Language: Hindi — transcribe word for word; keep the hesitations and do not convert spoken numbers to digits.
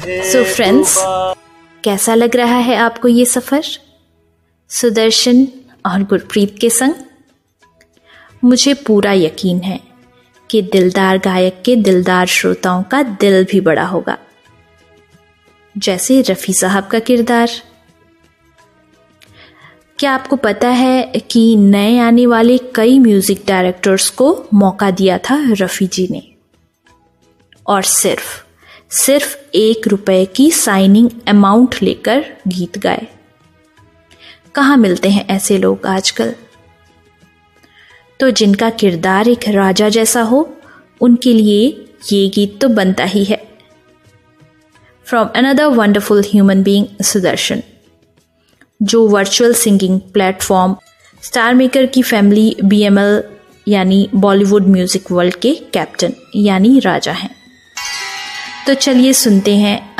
सो फ्रेंड्स, कैसा लग रहा है आपको ये सफ़र सुदर्शन और गुरप्रीत के संग? मुझे पूरा यकीन है कि दिलदार गायक के दिलदार श्रोताओं का दिल भी बड़ा होगा, जैसे रफ़ी साहब का किरदार। क्या आपको पता है कि नए आने वाले कई म्यूजिक डायरेक्टर्स को मौका दिया था रफ़ी जी ने, और सिर्फ सिर्फ एक रुपए की साइनिंग अमाउंट लेकर गीत गाए। कहाँ मिलते हैं ऐसे लोग आजकल? तो जिनका किरदार एक राजा जैसा हो, उनके लिए ये गीत तो बनता ही है। From another wonderful human being Sudarshan, जो virtual singing platform star maker की फैमिली बी एम एल यानी बॉलीवुड म्यूजिक वर्ल्ड के कैप्टन यानी राजा हैं। तो चलिए सुनते हैं